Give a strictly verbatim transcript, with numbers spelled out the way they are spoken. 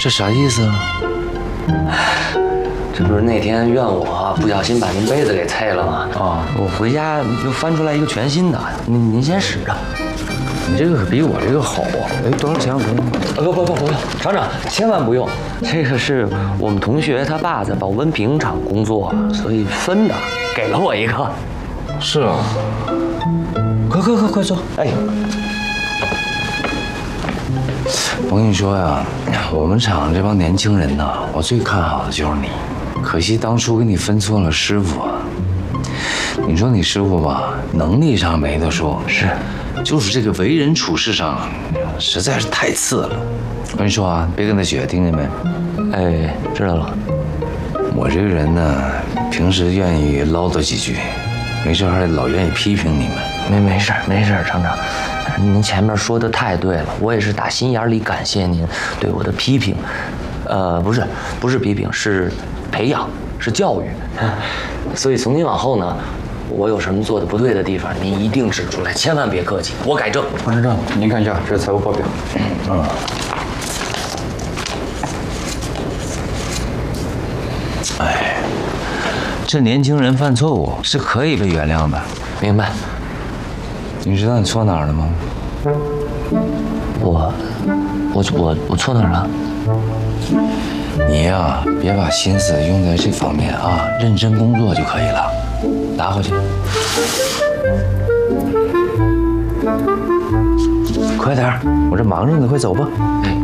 这啥意思啊？ 这不是那天怨我不小心把您杯子给碎了吗？ 啊， 我回家又翻出来一个全新的，您您先使着。 你这个可比我这个好啊！哎，多少钱？我看看。 不不不不用，厂长千万不用，这个是我们同学他爸在保温瓶厂工作，所以分的，给了我一个。 是啊。快快快快坐！ 哎， 我跟你说呀，我们厂这帮年轻人呢，我最看好的就是你。可惜当初给你分错了师傅啊。你说你师傅吧，能力上没得说， 是， 就是这个为人处事上，实在是太次了。我跟你说啊，别跟他学，听见没？ 哎，知道了。 我这个人呢，平时愿意唠叨几句，没事还老愿意批评你们。 没没事没事，厂长，您前面说的太对了，我也是打心眼里感谢您对我的批评，呃，不是不是批评，是培养，是教育。所以从今往后呢，我有什么做的不对的地方，您一定指出来，千万别客气，我改正。 王市长，您看一下这是财务报表。嗯。哎，这年轻人犯错误是可以被原谅的。 明白。 你知道你错哪儿了吗？ 我，我我我错哪儿了？ 你呀，别把心思用在这方面啊，认真工作就可以了。拿回去。快点，我这忙着呢，快走吧。 哎。